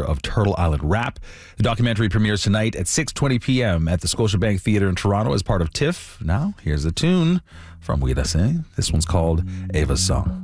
of Turtle Island Rap. The documentary premieres tonight at 6:20 p.m. at the Scotiabank Theatre in Toronto as part of TIFF. Now, here's a tune from Weeda Singh. This one's called Ava's Song.